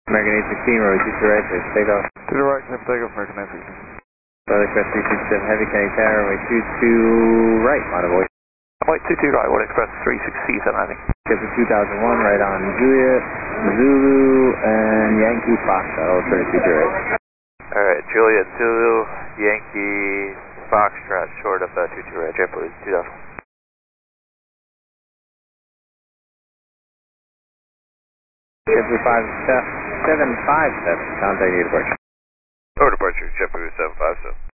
American 816, road 22 right, please take off. To the right, Chef Takeoff, American 916. Weather Express 367 Heavy, County Tower, runway 22 right, monitor voice. Runway 22 right, Weather Express 367 landing. Skipper 2001, right on Juliet, Zulu, and Yankee Foxtrot, 32 right. Alright, Juliet, Zulu, Yankee, Foxtrot, short of 22 right, JetBlue 2000. JetBlue 757, contact your departure. Or departure, JetBlue 757.